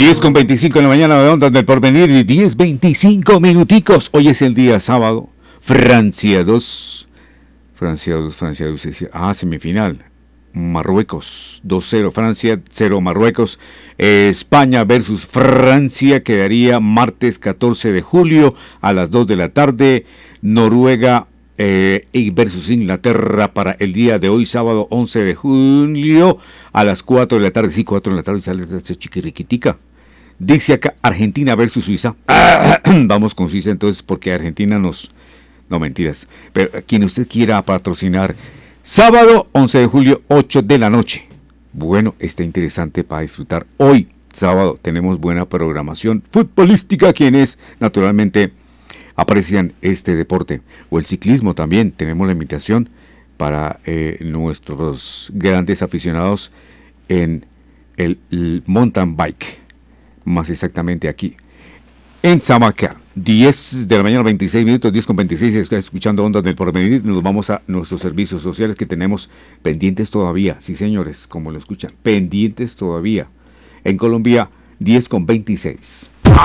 10:25 en la mañana de Ondas del Porvenir y 10:25 minuticos. Hoy es el día sábado. Francia 2. Francia 2. Semifinal. Marruecos 2-0. Francia 0 Marruecos. España versus Francia quedaría martes 14 de julio a las 2 de la tarde. Noruega versus Inglaterra para el día de hoy, sábado 11 de julio a las 4 de la tarde. Sí, 4 de la tarde sale esta chiquiriquitica. Dice acá Argentina versus Suiza. Vamos con Suiza entonces porque Argentina nos... No, mentiras. Pero quien usted quiera patrocinar, sábado 11 de julio, 8 de la noche. Bueno, está interesante para disfrutar. Hoy, sábado, tenemos buena programación futbolística. Quienes, naturalmente, aprecian este deporte. O el ciclismo también. Tenemos la invitación para nuestros grandes aficionados en el mountain bike. Más exactamente aquí en Samacá. 10 de la mañana, 26 minutos, 10:26, está escuchando Ondas del Porvenir. Nos vamos a nuestros servicios sociales que tenemos pendientes todavía. Sí, señores, como lo escuchan, pendientes todavía. En Colombia, 10:26.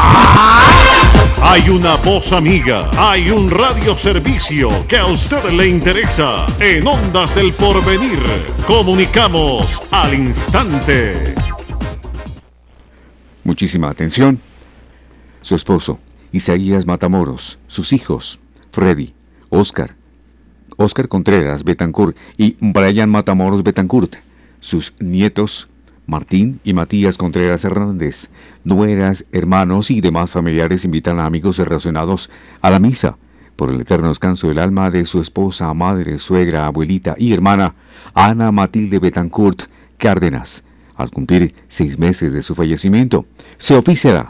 Hay una voz amiga, hay un radioservicio que a usted le interesa. En Ondas del Porvenir, comunicamos al instante. Muchísima atención. Su esposo, Isaías Matamoros, sus hijos, Freddy, Oscar Contreras Betancourt y Brian Matamoros Betancourt, sus nietos, Martín y Matías Contreras Hernández, nueras, hermanos y demás familiares invitan a amigos relacionados a la misa por el eterno descanso del alma de su esposa, madre, suegra, abuelita y hermana, Ana Matilde Betancourt Cárdenas, al cumplir 6 meses de su fallecimiento. Se oficiará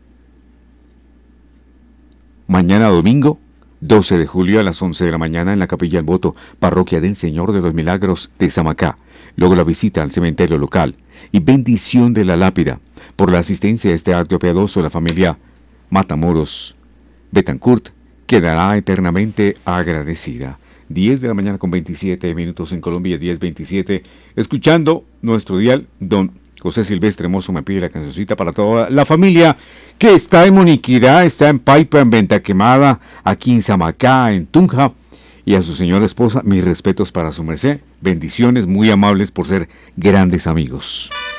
mañana domingo, 12 de julio a las 11 de la mañana en la Capilla del Voto, Parroquia del Señor de los Milagros de Samacá. Luego la visita al cementerio local y bendición de la lápida. Por la asistencia a este acto piadoso, la familia Matamoros Betancourt quedará eternamente agradecida. 10 de la mañana con 27 minutos en Colombia, 10:27. Escuchando nuestro dial, don José Silvestre Mozo me pide la cancioncita para toda la familia que está en Moniquirá, está en Paipa, en Venta Quemada, aquí en Samacá, en Tunja. Y a su señora esposa, mis respetos para su merced. Bendiciones, muy amables por ser grandes amigos.